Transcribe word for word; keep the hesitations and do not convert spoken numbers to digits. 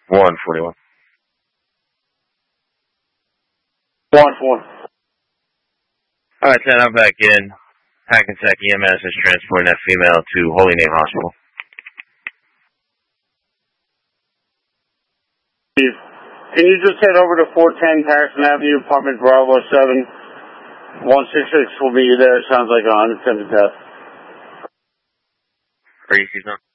one forty-one. one four. Alright, ten, I'm back in. Hackensack E M S is transporting that female to Holy Name Hospital. Steve, can you just head over to four ten Patterson Avenue, apartment Bravo seven, one six six will meet you there. It sounds like an unattended death. Are you, Steve?